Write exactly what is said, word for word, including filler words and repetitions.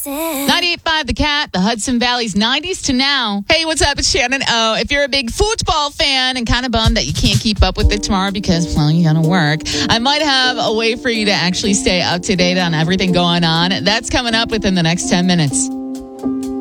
ninety-eight point five The Cat, the Hudson Valley's nineties to now. Hey, what's up? It's Shannon O. If you're a big football fan and kind of bummed that you can't keep up with it tomorrow because, well, you gotta work, I might have a way for you to actually stay up to date on everything going on. That's coming up within the next ten minutes.